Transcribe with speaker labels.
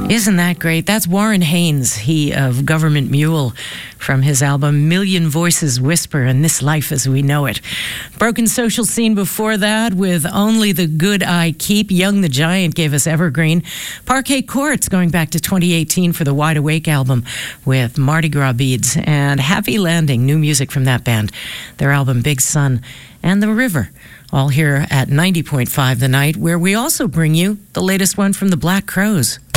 Speaker 1: Isn't that great? That's Warren Haynes, he of Government Mule, from his album Million Voices Whisper and This Life as We Know It. Broken Social Scene before that with Only the Good I Keep. Young the Giant gave us Evergreen. Parquet Courts going back to 2018 for the Wide Awake album with Mardi Gras Beads. And Happy Landing, new music from that band. Their album Big Sun and The River. All here at 90.5 The Night, where we also bring you the latest one from the Black Crowes.